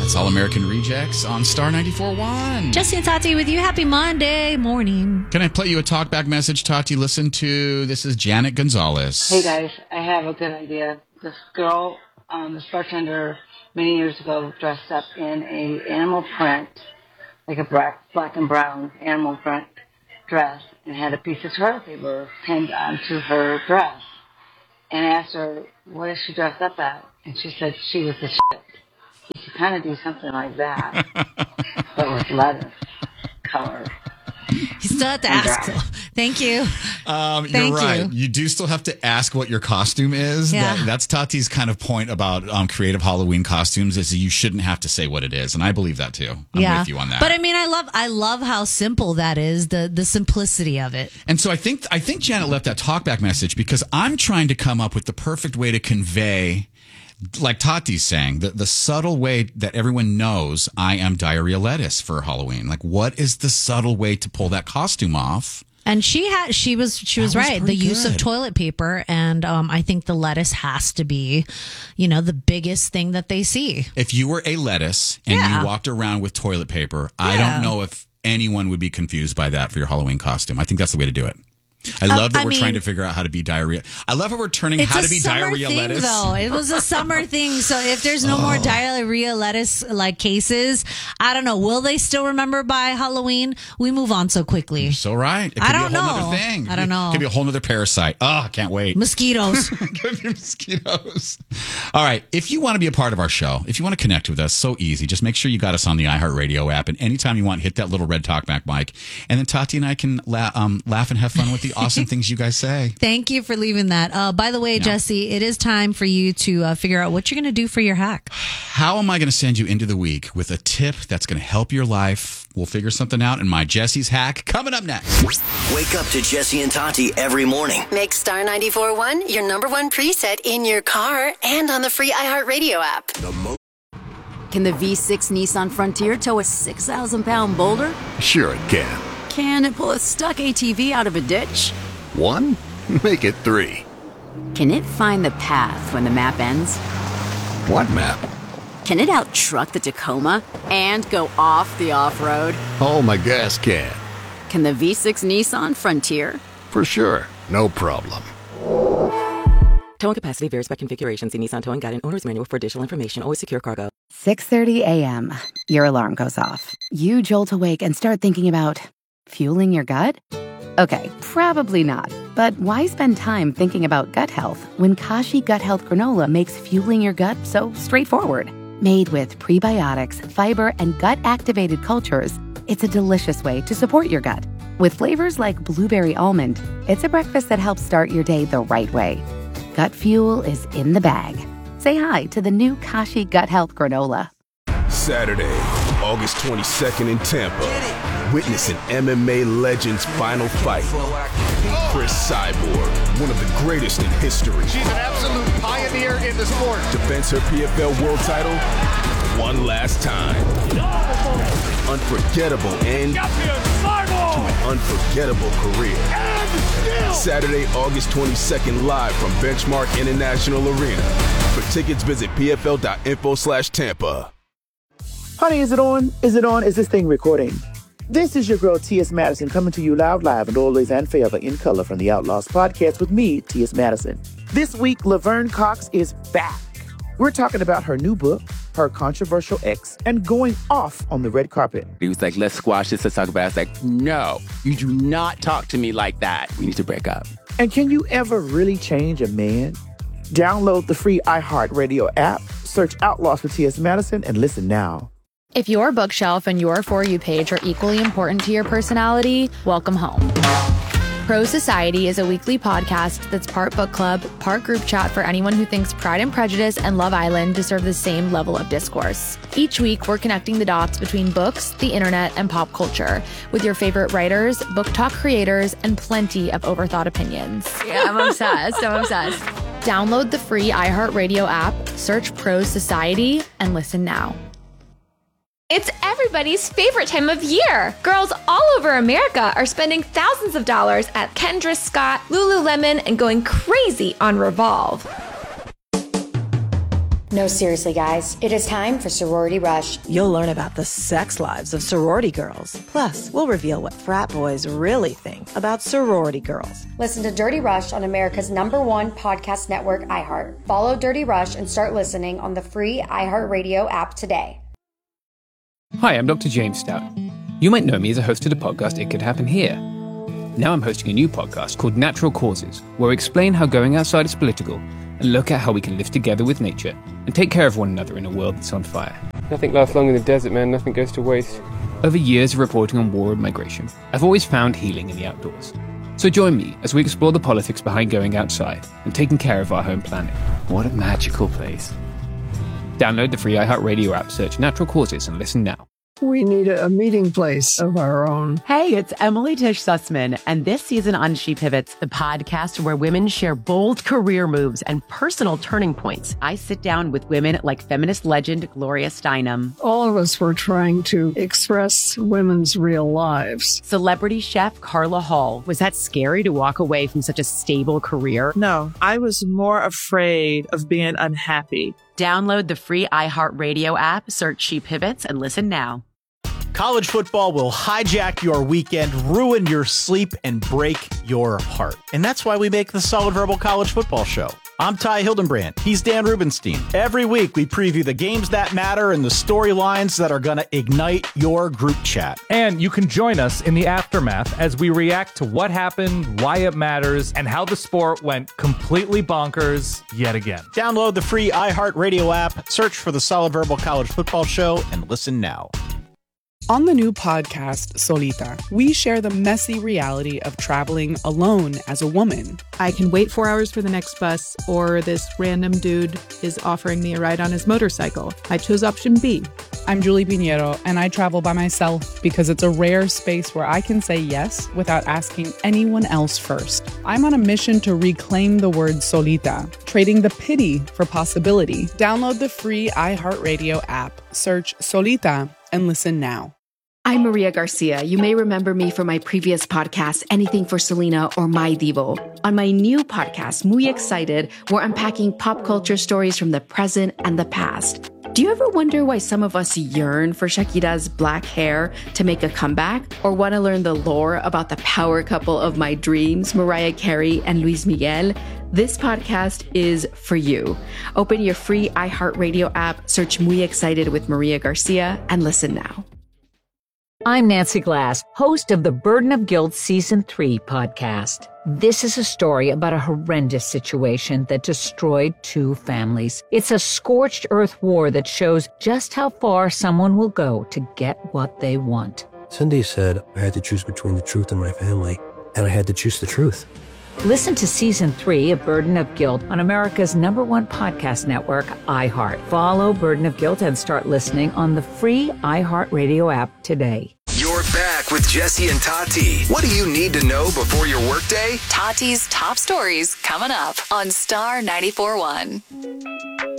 It's All American Rejects on Star 94.1. Jesse and Tati with you. Happy Monday morning. Can I play you a talkback message, Tati? Listen to, this is Janet Gonzalez. Hey guys, I have a good idea. This girl, this bartender many years ago dressed up in a animal print, like a black and brown animal print dress, and had a piece of toilet paper pinned onto her dress. And I asked her, what is she dressed up at? And she said she was the shit. You should kind of do something like that, but with lettuce color. You still have to ask. So. Thank you. You're right. You do still have to ask what your costume is. Yeah. That's Tati's kind of point about creative Halloween costumes is you shouldn't have to say what it is. And I believe that too. I'm with you on that. But I mean, I love how simple that is, the simplicity of it. And so I think Janet left that talkback message because I'm trying to come up with the perfect way to convey, like Tati's saying, the subtle way that everyone knows I am diarrhea lettuce for Halloween. Like, what is the subtle way to pull that costume off? And she was right. The use of toilet paper, and I think the lettuce has to be, the biggest thing that they see. If you were a lettuce and you walked around with toilet paper, I don't know if anyone would be confused by that for your Halloween costume. I think that's the way to do it. I love that we're trying to figure out how to be diarrhea. I love how we're turning how to be diarrhea thing, lettuce. Though. It was a summer thing. So if there's no more diarrhea lettuce like cases, I don't know. Will they still remember by Halloween? We move on so quickly. You're so right. It could I be don't a whole know. other thing. I don't know. It could be a whole other parasite. Oh, I can't wait. Mosquitoes. Could be mosquitoes. All right. If you want to be a part of our show, if you want to connect with us, so easy. Just make sure you got us on the iHeartRadio app. And anytime you want, hit that little red talkback mic. And then Tati and I can laugh and have fun with the awesome things you guys say. Thank you for leaving that. By the way, Jesse, it is time for you to figure out what you're going to do for your hack. How am I going to send you into the week with a tip that's going to help your life? We'll figure something out in my Jesse's hack coming up next. Wake up to Jesse and Tati every morning. Make Star 94.1 your number one preset in your car and on the free iHeartRadio app. Can the V6 Nissan Frontier tow a 6,000-pound boulder? Sure it can. Can it pull a stuck ATV out of a ditch? 1? Make it 3. Can it find the path when the map ends? What map? Can it out-truck the Tacoma and go off the off-road? Oh, my gas can. Can the V6 Nissan Frontier? For sure. No problem. Towing capacity varies by configuration. See Nissan Towing Guide and Owner's Manual for additional information. Always secure cargo. 6:30 a.m. Your alarm goes off. You jolt awake and start thinking about fueling your gut? Okay, probably not. But why spend time thinking about gut health when Kashi Gut Health Granola makes fueling your gut so straightforward? Made with prebiotics, fiber, and gut-activated cultures, it's a delicious way to support your gut. With flavors like blueberry almond, it's a breakfast that helps start your day the right way. Gut fuel is in the bag. Say hi to the new Kashi Gut Health Granola. Saturday, August 22nd in Tampa. Witness an MMA legend's final fight. Chris Cyborg, one of the greatest in history. She's an absolute pioneer in the sport. Defends her PFL world title one last time. Unforgettable end to an unforgettable career. Saturday, August 22nd, live from Benchmark International Arena. For tickets, visit pfl.info/Tampa. Honey, is it on? Is it on? Is this thing recording? This is your girl, T.S. Madison, coming to you live and always and forever in color from the Outlaws podcast with me, T.S. Madison. This week, Laverne Cox is back. We're talking about her new book, her controversial ex, and going off on the red carpet. He was like, let's squash this, let's talk about it. I was like, no, you do not talk to me like that. We need to break up. And can you ever really change a man? Download the free iHeartRadio app, search Outlaws with T.S. Madison, and listen now. If your bookshelf and your For You page are equally important to your personality, welcome home. Pro Society is a weekly podcast that's part book club, part group chat for anyone who thinks Pride and Prejudice and Love Island deserve the same level of discourse. Each week, we're connecting the dots between books, the internet, and pop culture with your favorite writers, book talk creators, and plenty of overthought opinions. Yeah, I'm obsessed. Download the free iHeartRadio app, search Pro Society, and listen now. It's everybody's favorite time of year. Girls all over America are spending thousands of dollars at Kendra Scott, Lululemon, and going crazy on Revolve. No, seriously, guys. It is time for Sorority Rush. You'll learn about the sex lives of sorority girls. Plus, we'll reveal what frat boys really think about sorority girls. Listen to Dirty Rush on America's #1 podcast network, iHeart. Follow Dirty Rush and start listening on the free iHeartRadio app today. Hi, I'm Dr. James Stout. You might know me as a host of the podcast It Could Happen Here. Now I'm hosting a new podcast called Natural Causes, where we explain how going outside is political and look at how we can live together with nature and take care of one another in a world that's on fire. Nothing lasts long in the desert, man. Nothing goes to waste. Over years of reporting on war and migration, I've always found healing in the outdoors. So join me as we explore the politics behind going outside and taking care of our home planet. What a magical place. Download the free iHeartRadio app, search Natural Causes, and listen now. We need a meeting place of our own. Hey, it's Emily Tish Sussman, and this season on She Pivots, the podcast where women share bold career moves and personal turning points. I sit down with women like feminist legend Gloria Steinem. All of us were trying to express women's real lives. Celebrity chef Carla Hall. Was that scary to walk away from such a stable career? No, I was more afraid of being unhappy. Download the free iHeartRadio app, search She Pivots, and listen now. College football will hijack your weekend, ruin your sleep, and break your heart. And that's why we make the Solid Verbal College Football Show. I'm Ty Hildenbrand. He's Dan Rubenstein. Every week, we preview the games that matter and the storylines that are going to ignite your group chat. And you can join us in the aftermath as we react to what happened, why it matters, and how the sport went completely bonkers yet again. Download the free iHeartRadio app, search for the Solid Verbal College Football Show, and listen now. On the new podcast, Solita, we share the messy reality of traveling alone as a woman. I can wait 4 hours for the next bus, or this random dude is offering me a ride on his motorcycle. I chose option B. I'm Julie Pinheiro, and I travel by myself because it's a rare space where I can say yes without asking anyone else first. I'm on a mission to reclaim the word solita, trading the pity for possibility. Download the free iHeartRadio app, search Solita, and listen now. I'm Maria Garcia. You may remember me from my previous podcast, Anything for Selena or My Divo. On my new podcast, Muy Excited, we're unpacking pop culture stories from the present and the past. Do you ever wonder why some of us yearn for Shakira's black hair to make a comeback? Or want to learn the lore about the power couple of my dreams, Mariah Carey and Luis Miguel? This podcast is for you. Open your free iHeartRadio app, search Muy Excited with Maria Garcia, and listen now. I'm Nancy Glass, host of the Burden of Guilt Season 3 podcast. This is a story about a horrendous situation that destroyed 2 families. It's a scorched earth war that shows just how far someone will go to get what they want. Cindy said I had to choose between the truth and my family, and I had to choose the truth. Listen to Season 3 of Burden of Guilt on America's #1 podcast network, iHeart. Follow Burden of Guilt and start listening on the free iHeartRadio app today. You're back with Jesse and Tati. What do you need to know before your workday? Tati's top stories coming up on Star 94.1.